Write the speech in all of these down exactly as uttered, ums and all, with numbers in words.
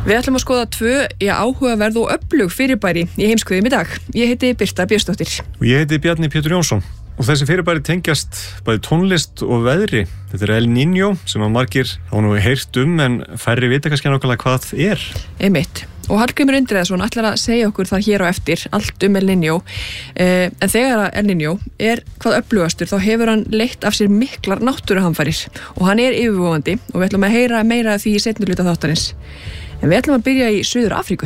Við ætlum að skoða tvö í áhugaverð og öflug fyrirbæri í heimskviðum í dag. Ég heiti Birta Björnsdóttir. Og ég heiti Bjarni Pétur Jónsson. Og þessi fyrirbæri tengjast bæði tónlist og veðri. Þetta er El Niño sem að margir hafa nú heyrt um en færri vita kannski nákvæmlega hvað er. Einmitt. Og Hallgrímur Indriðason ætlar að segja okkur það hér á eftir, allt um El Niño. Eh, en þegar El Niño er hvað öflugastur, þá hefur hann leitt af sér miklar náttúruhamfarir. Og hann er yfirvofandi og við ætlum að heyra meira af því í seinni hluta þáttarins. En við ætlum að byrja í Suður Afríku.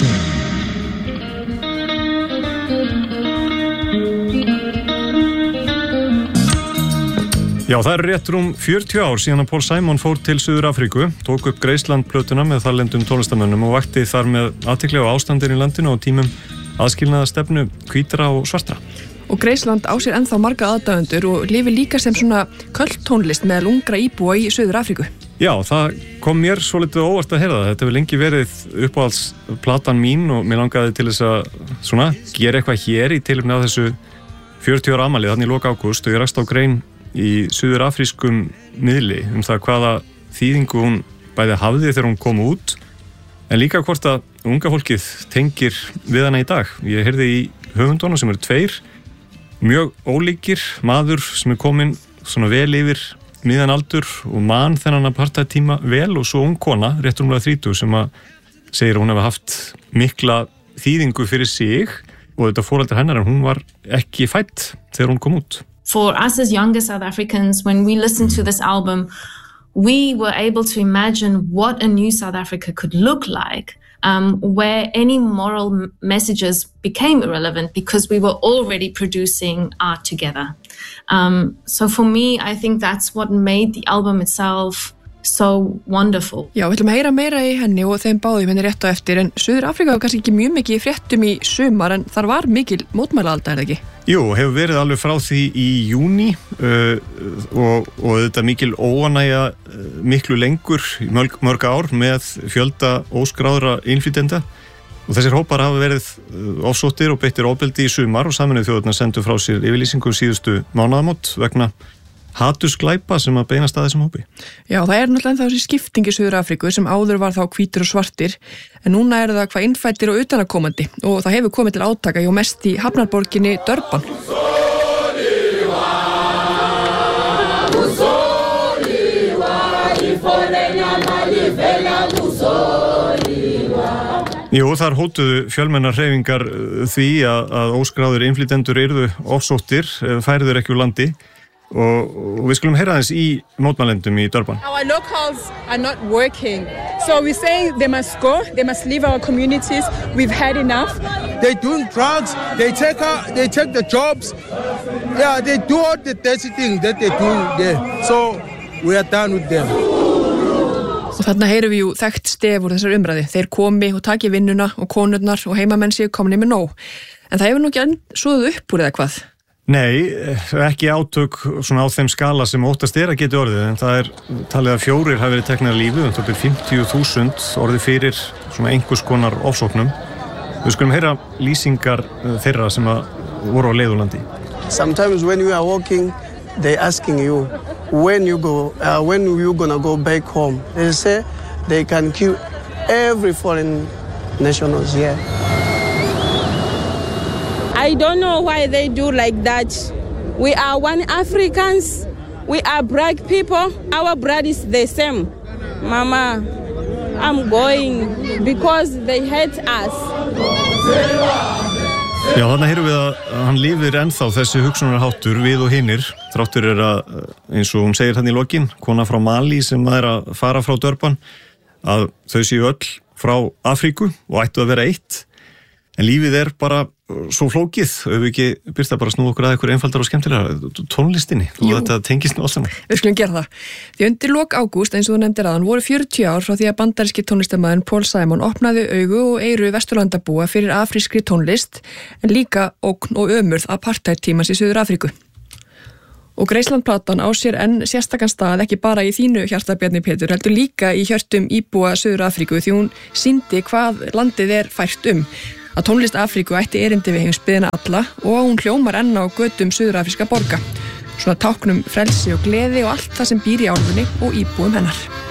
Já, það er rétt rúm fjörutíu ár síðan að Paul Simon fór til Suður Afríku, tók upp Graceland-plötuna með þarlendum tónlistarmönnum og vakti þar með athygli á ástandinu í landinu og tímum aðskilnaðarstefnu hvítra og svartra. Og Graceland á sér ennþá marga aðdáendur og lifir líka sem svona köld tónlist meðal ungra íbúa í Suður Afríku. Já, það kom mér svolítið óvart að heyra það. Þetta hefur lengi verið uppáhaldsplatan mín og mér langaði til þess að svona, gera eitthvað hér í tilefni af þessu fjörutíu ára afmæli þannig í lok ágúst og ég rakst á grein í suður afrískum miðli um það hvaða þýðingu hún bæði hafði þegar hún kom út en líka hvort að unga fólkið tengir við hana í dag. Ég heyrði í höfundunum sem eru tveir, mjög ólíkir, maður sem er kominn svona vel yfir miðan aldur og man þennan apartheidtíma vel og svo ung kona, rétt rúmlega þrítug, sem að segir að hún hefði haft mikla þýðingu fyrir sig og þetta fóreldrar hennar en hún var ekki fædd þegar hún kom út. For us as younger South Africans, when we listened to this album, we were able to imagine what a new South Africa could look like, um, where any moral m- messages became irrelevant because we were already producing art together. Um, so for me, I think that's what made the album itself so wonderful. Já, við ætlum að heyra meira í henni og þeim báðum henni rétt á eftir en Suður Afríka var kannski ekki mjög mikið í fréttum í sumar en þar var mikil mótmælaalda, er það ekki? Jú, hefur verið alveg frá því í júní uh, og, og þetta mikil óánægja uh, miklu lengur í mörg, mörg ár með fjölda óskráðra innflytjenda og þessir hópar hafa verið uh, ofsóttir og beittir ofbeldi í sumar og Sameinuðu þjóðirnar sendu frá sér yfirlýsingu síðustu mánaðamót vegna hatursglæpa sem að beinast að þessum hópi. Já, það er náttúrulega þessi skipting í Suður Afríku sem áður var þá hvítir og svartir en núna er það hvað innfættir og utanakomandi og það hefur komið til átaka hjá mest í hafnarborginni Durban. Jú, þar hótuðu fjölmennar hreyfingar því að, að óskráðir innflytjendur yrðu ofsóttir, færður ekki úr landi og, og við skulum heyra þess í mótmælendum í Durban. Our locals are not working. So we say they must go, they must leave our communities. We've had enough. They doing drugs, they take out, they take the jobs. Yeah, they do all the dirty things that they do there. So we are done with them. Og þarna heyrum við jú þekkt stef úr þessar umræði. Þeir komi og taki vinnuna og konurnar og heimamenn séu komni með nóg. En það hefur nú ekki enn svoðuð upp úr eða hvað? Nei, ekki átök svona á þeim skala sem óttast er að geta orðið, en það er talið að fjórir hafi verið teknar lífi, um það er fimmtíu þúsund orðið fyrir svona einhvers konar ofsóknum. Við skulum heyra lýsingar þeirra sem að voru á leiðulandi. Sometimes when you are walking, they asking you when you go, uh, when you gonna go back home. They say they can kill every foreign nationals here. I don't know why they do like that. We are one Africans. We are black people. Our blood is the same. Mama, I'm going because they hate us. Já, þarna heyrum við að hann lifir ennþá þessi hugsunarháttur við og hinnir. Þráttur er að, eins og hún segir hann í lokin, kona frá Mali sem er að fara frá Durban, að þau séu öll frá Afríku og ættu að vera eitt. En lífið er bara svo flókið, ef við ekki byrsta bara snúa okkur að eitthvað einfaldar og skemmtilega tónlistinni og Jú. Þetta tengist nú alls saman. Við skulum gera það. Því undir lok ágúst, eins og þú nefndir aðan, voru fjörutíu ár frá því að bandaríski tónlistarmaðurinn Paul Simon opnaði augu og eyru Vesturlandabúa fyrir afrískri tónlist, en líka ógn og ömurð apartheidtímans í Suður Afríku. Og Graceland-platan á sér enn sérstakann stað ekki bara í þínu hjarta Bjarni Pétur, heldur líka í hjörtum íbúa Suður Afríku því hún sýndi hvað landið er fært um. Að tónlist Afríku ætti erindi við heimsbyggðina alla og að hún hljómar enn á götum suðurafríska borga. Svona táknum frelsi og gleði og allt það sem býr í álfunni og íbúum hennar.